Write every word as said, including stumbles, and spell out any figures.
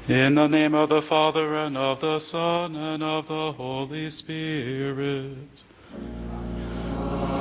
In the name of the Father, and of the Son, and of the Holy Spirit.